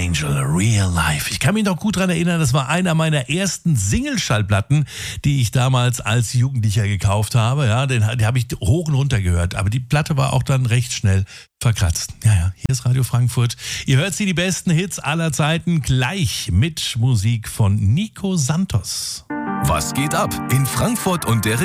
Angel, Real Life. Ich kann mich noch gut daran erinnern, das war einer meiner ersten Single-Schallplatten, die ich damals als Jugendlicher gekauft habe. Ja, die habe ich hoch und runter gehört, aber die Platte war auch dann recht schnell verkratzt. Ja, hier ist Radio Frankfurt. Ihr hört sie, die besten Hits aller Zeiten, gleich mit Musik von Nico Santos. Was geht ab in Frankfurt und der